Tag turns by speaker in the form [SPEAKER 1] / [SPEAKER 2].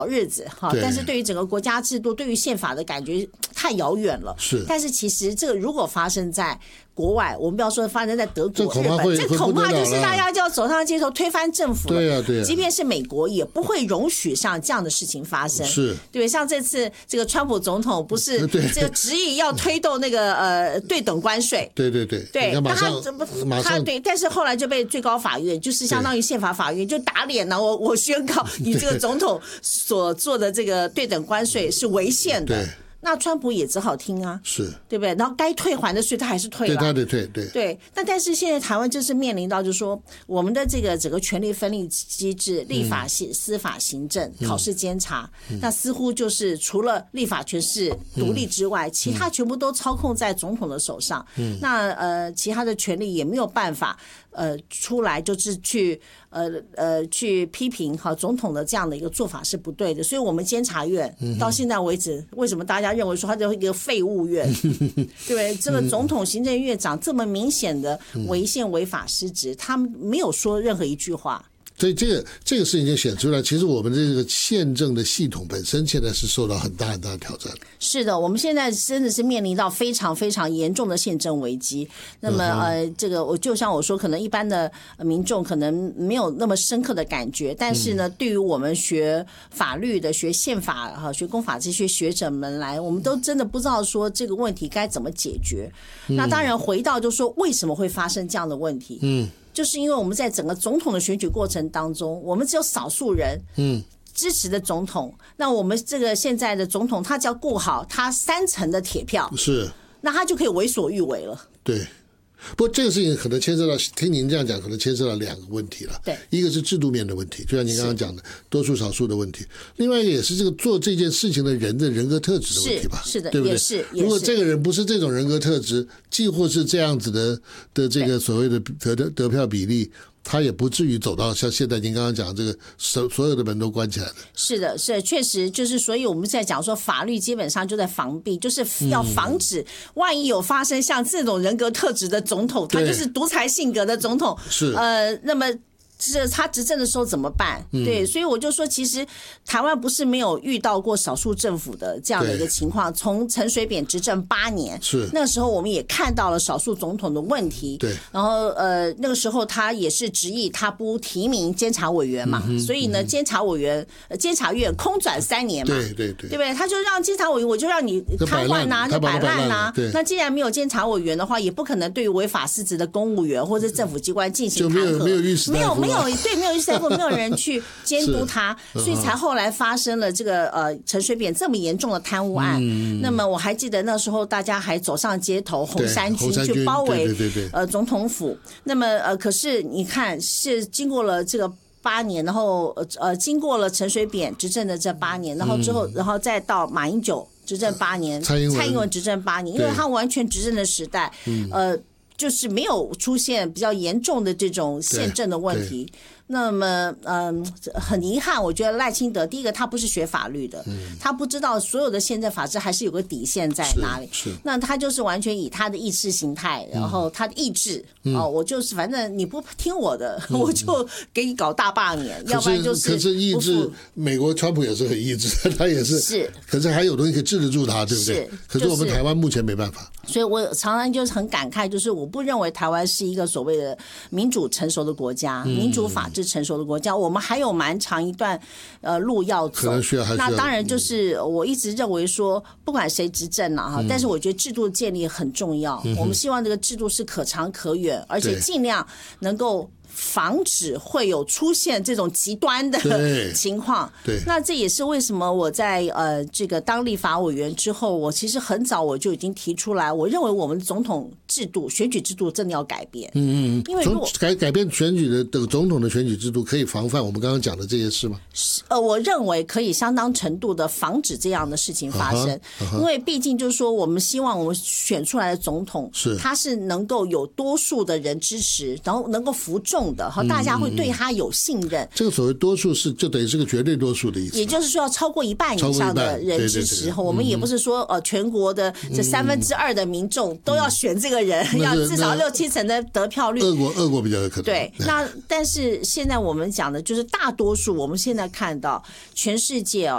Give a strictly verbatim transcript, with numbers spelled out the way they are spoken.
[SPEAKER 1] 日子哈，但是对于整个国家制度、对于宪法的感觉太遥远了。
[SPEAKER 2] 是，
[SPEAKER 1] 但是其实这个如果发生在国外，我们不要说发生在德国、日本，
[SPEAKER 2] 这
[SPEAKER 1] 恐怕就是大家就要走上街头推翻政府了。
[SPEAKER 2] 对啊，对啊。
[SPEAKER 1] 即便是美国也不会容许像这样的事情发生。
[SPEAKER 2] 是，
[SPEAKER 1] 对，像这次这个川普总统不是这个执意要推动那个呃对等关税。
[SPEAKER 2] 对对对。
[SPEAKER 1] 对，
[SPEAKER 2] 那
[SPEAKER 1] 他马上他对，但是后来就被最高法院，就是相当于宪法法院就打脸了。我我宣告你这个总统所做的这个对等关税是违宪的。
[SPEAKER 2] 对。
[SPEAKER 1] 那川普也只好听啊，
[SPEAKER 2] 是
[SPEAKER 1] 对不对？然后该退还的税他还是退了，
[SPEAKER 2] 对他得退，对
[SPEAKER 1] 对。那但是现在台湾就是面临到，就是说我们的这个整个权力分立机制，立法、嗯、司法、行政、考试、监察、嗯，那似乎就是除了立法权是独立之外，嗯、其他全部都操控在总统的手上。嗯，那呃，其他的权力也没有办法。呃，出来就是去呃呃去批评哈总统的这样的一个做法是不对的，所以我们监察院到现在为止，为什么大家认为说它就是一个废物院，对不对？这个总统、行政院长这么明显的违宪、违法失职，他们没有说任何一句话。
[SPEAKER 2] 所以这个这个事情就显出来，其实我们这个宪政的系统本身现在是受到很大很大的挑战。
[SPEAKER 1] 是的，我们现在真的是面临到非常非常严重的宪政危机。那么呃，这个我就像我说，可能一般的民众可能没有那么深刻的感觉，但是呢，对于我们学法律的、学宪法哈、学公法这些学者们来，我们都真的不知道说这个问题该怎么解决。那当然回到就说为什么会发生这样的问题？嗯。就是因为我们在整个总统的选举过程当中，我们只有少数人支持的总统，嗯、那我们这个现在的总统，他只要顾好他三成的铁票，
[SPEAKER 2] 是，
[SPEAKER 1] 那他就可以为所欲为了。
[SPEAKER 2] 对。不过这个事情可能牵涉到，听您这样讲，可能牵涉到两个问题了。
[SPEAKER 1] 对，
[SPEAKER 2] 一个是制度面的问题，就像您刚刚讲的多数少数的问题；另外一个也是这个做这件事情的人的人格特质的问题吧？
[SPEAKER 1] 是, 是的，
[SPEAKER 2] 对不对？
[SPEAKER 1] 也是。也是
[SPEAKER 2] 如果这个人不是这种人格特质，几乎是这样子的的这个所谓的得得票比例。他也不至于走到像现在您刚刚讲这个所所有的门都关起来的。
[SPEAKER 1] 是的，是确实就是，所以我们在讲说法律基本上就在防弊，就是要防止万一有发生像这种人格特质的总统，他就是独裁性格的总统，
[SPEAKER 2] 是
[SPEAKER 1] 呃，那么。是他执政的时候怎么办？对，所以我就说，其实台湾不是没有遇到过少数政府的这样的一个情况。从陈水扁执政八年，
[SPEAKER 2] 是那
[SPEAKER 1] 时候我们也看到了少数总统的问题。
[SPEAKER 2] 对，
[SPEAKER 1] 然后呃，那个时候他也是执意他不提名监察委员嘛，嗯、所以呢，监察委员、监察院空转三年嘛，
[SPEAKER 2] 对对对，
[SPEAKER 1] 对不对？他就让监察委员，我就让你瘫痪呐，就摆烂呐。那既然没有监察委员的话，也不可能对于违法失职的公务员或者政府机关进行弹劾，
[SPEAKER 2] 没有没有没有
[SPEAKER 1] 没有。没有对，没有律师没有人去监督他，所以才后来发生了这个呃陈水扁这么严重的贪污案。嗯、那么我还记得那时候大家还走上街头，红衫军去包围
[SPEAKER 2] 对对对对
[SPEAKER 1] 呃总统府。那么呃可是你看是经过了这个八年，然后呃经过了陈水扁执政的这八年，然后之后、嗯、然后再到马英九执政八年，
[SPEAKER 2] 蔡英文
[SPEAKER 1] 蔡英文执政八年，因为他完全执政的时代，呃。就是没有出现比较严重的这种宪政的问题。那么，嗯，很遗憾，我觉得赖清德，第一个他不是学法律的，嗯、他不知道所有的宪政法制还是有个底线在哪里。
[SPEAKER 2] 是是
[SPEAKER 1] 那他就是完全以他的意识形态，然后他的意志，嗯、哦，我就是反正你不听我的，嗯、我就给你搞大罢免，要不然就是
[SPEAKER 2] 可是意志，美国川普也是很意志，他也是
[SPEAKER 1] 是，
[SPEAKER 2] 可是还有东西可以治得住他，对不对？
[SPEAKER 1] 是。
[SPEAKER 2] 可是我们台湾目前没办法。
[SPEAKER 1] 所以我常常就是很感慨，就是我不认为台湾是一个所谓的民主成熟的国家，嗯、民主法治成熟的国家。我们还有蛮长一段呃路要走，
[SPEAKER 2] 可能需要还需要。
[SPEAKER 1] 那当然就是我一直认为说，不管谁执政了、啊、哈、嗯，但是我觉得制度建立很重要。嗯、我们希望这个制度是可长可远，而且尽量能够防止会有出现这种极端的情况。
[SPEAKER 2] 对，
[SPEAKER 1] 那这也是为什么我在呃这个当立法委员之后，我其实很早我就已经提出来，我认为我们总统制度、选举制度真的要改变。
[SPEAKER 2] 嗯嗯，因为如果改改变选举的的总统的选举制度，可以防范我们刚刚讲的这些事吗？
[SPEAKER 1] 呃，我认为可以相当程度的防止这样的事情发生， uh-huh, uh-huh. 因为毕竟就是说，我们希望我们选出来的总统
[SPEAKER 2] 是
[SPEAKER 1] 他是能够有多数的人支持，然后能够服众的，和大家会对他有信任。嗯、
[SPEAKER 2] 这个所谓多数是就等于是个绝对多数的意思，
[SPEAKER 1] 也就是说要超过一半以上的人支持。对对对，我们也不是说呃全国的这三分之二的民众都要选这个人，嗯、要至少六七成的得票率。
[SPEAKER 2] 俄国俄国比较有可能。
[SPEAKER 1] 对，那但是现在我们讲的就是大多数，我们现在看到全世界哦。